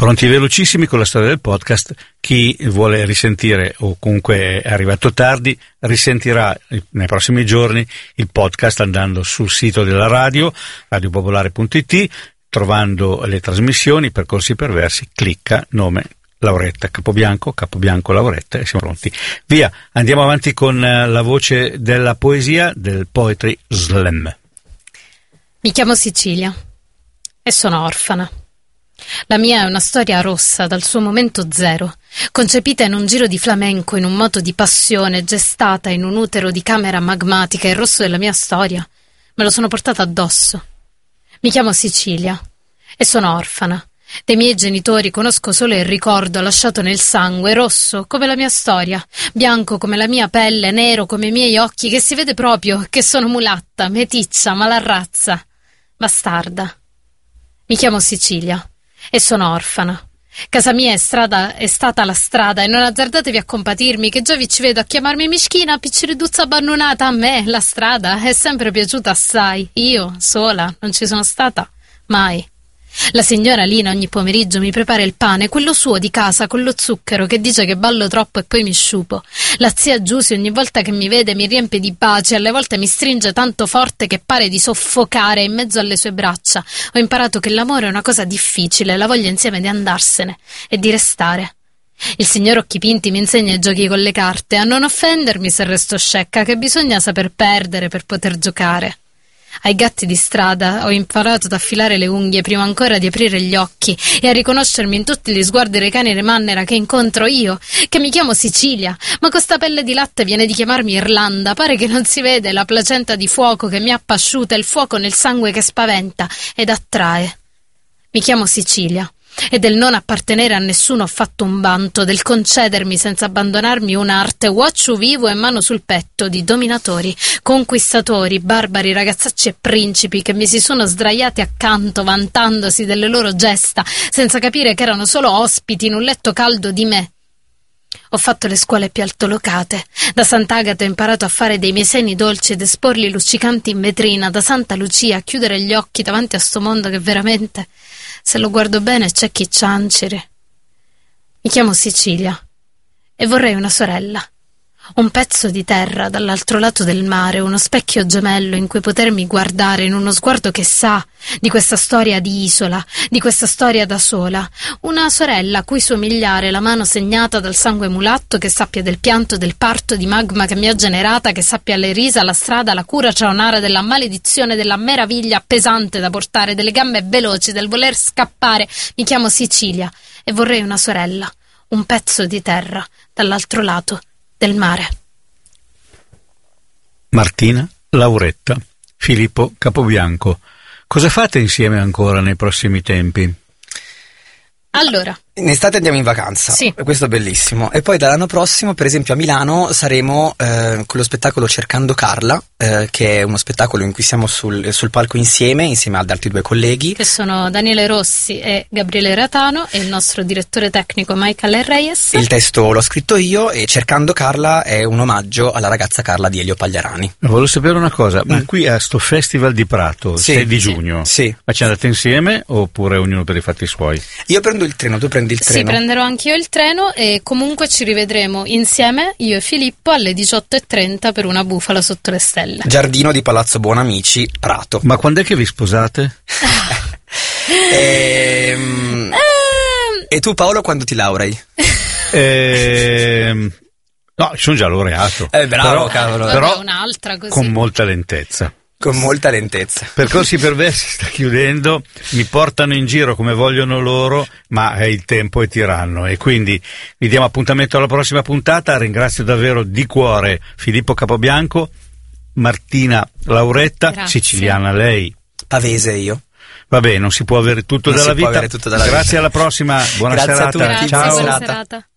Pronti e velocissimi con la storia del podcast. Chi vuole risentire o comunque è arrivato tardi risentirà nei prossimi giorni il podcast andando sul sito della radio, radiopopolare.it, trovando le trasmissioni, percorsi perversi, clicca nome Lauretta Capobianco Lauretta e siamo pronti. Via, andiamo avanti con la voce della poesia del Poetry Slam. Mi chiamo Sicilia e sono orfana. La mia è una storia rossa dal suo momento zero, concepita in un giro di flamenco, in un moto di passione, gestata in un utero di camera magmatica. Il rosso della mia storia me lo sono portata addosso. Mi chiamo Sicilia e sono orfana. Dei miei genitori conosco solo il ricordo lasciato nel sangue, rosso come la mia storia, bianco come la mia pelle, nero come i miei occhi, che si vede proprio che sono mulatta, meticcia, malarrazza, bastarda. Mi chiamo Sicilia e sono orfana. Casa mia è stata la strada e non azzardatevi a compatirmi, che già vi ci vedo a chiamarmi mischina, picciriduzza abbandonata. A me la strada è sempre piaciuta assai. Io, sola, non ci sono stata mai. La signora Lina ogni pomeriggio mi prepara il pane, quello suo di casa con lo zucchero, che dice che ballo troppo e poi mi sciupo. La zia Giusy ogni volta che mi vede mi riempie di baci, alle volte mi stringe tanto forte che pare di soffocare in mezzo alle sue braccia. Ho imparato che l'amore è una cosa difficile, la voglia insieme di andarsene e di restare. Il signor Occhipinti mi insegna i giochi con le carte, a non offendermi se resto scecca, che bisogna saper perdere per poter giocare. Ai gatti di strada ho imparato ad affilare le unghie prima ancora di aprire gli occhi e a riconoscermi in tutti gli sguardi dei cani remannera che incontro io, che mi chiamo Sicilia, ma con sta pelle di latte viene di chiamarmi Irlanda. Pare che non si vede la placenta di fuoco che mi appasciuta, il fuoco nel sangue che spaventa ed attrae. Mi chiamo Sicilia e del non appartenere a nessuno ho fatto un vanto, del concedermi senza abbandonarmi un'arte. Uoccio vivo e mano sul petto di dominatori, conquistatori, barbari, ragazzacci e principi che mi si sono sdraiati accanto vantandosi delle loro gesta, senza capire che erano solo ospiti in un letto caldo di me. Ho fatto le scuole più altolocate. Da Sant'Agata ho imparato a fare dei miei seni dolci ed esporli luccicanti in vetrina. Da Santa Lucia a chiudere gli occhi davanti a sto mondo che veramente, se lo guardo bene, c'è chi ciancere. Mi chiamo Sicilia e vorrei una sorella, un pezzo di terra dall'altro lato del mare, uno specchio gemello in cui potermi guardare, in uno sguardo che sa di questa storia di isola, di questa storia da sola, una sorella a cui somigliare, la mano segnata dal sangue mulatto, che sappia del pianto, del parto di magma che mi ha generata, che sappia le risa, la strada, la cura ciaonara, della maledizione, della meraviglia pesante da portare, delle gambe veloci, del voler scappare. Mi chiamo Sicilia e vorrei una sorella, un pezzo di terra dall'altro lato del mare. Martina, Lauretta, Filippo Capobianco. Cosa fate insieme ancora nei prossimi tempi? Allora, in estate andiamo in vacanza, sì. Questo è bellissimo. E poi dall'anno prossimo, per esempio a Milano, saremo con lo spettacolo Cercando Carla, che è uno spettacolo in cui siamo sul palco insieme ad altri due colleghi, che sono Daniele Rossi e Gabriele Ratano, e il nostro direttore tecnico Michael Reyes. Il testo l'ho scritto io e Cercando Carla è un omaggio alla ragazza Carla di Elio Pagliarani. Volevo sapere una cosa, ma qui a sto Festival di Prato, Sì, 6 di giugno, sì. Ma ci andate insieme oppure ognuno per i fatti suoi? Io prendo il treno, tu prendi il treno? Sì, prenderò anch'io il treno e comunque ci rivedremo insieme, io e Filippo, alle 18:30 per una bufala sotto le stelle. Giardino di Palazzo Buonamici, Prato. Ma quando è che vi sposate? E tu, Paolo, quando ti laurei? No, sono già laureato. Bravo, cavolo. Però un'altra così. con molta lentezza. Con molta lentezza. Percorsi perversi sta chiudendo, mi portano in giro come vogliono loro, ma il tempo è tiranno e quindi vi diamo appuntamento alla prossima puntata. Ringrazio davvero di cuore Filippo Capobianco, Martina Lauretta, Grazie. Siciliana lei. Pavese io. Vabbè, non si può avere tutto Non dalla si può vita. avere tutto dalla Grazie, vita. alla prossima, buona Grazie a serata. tutti. Grazie, Ciao. buona serata. serata.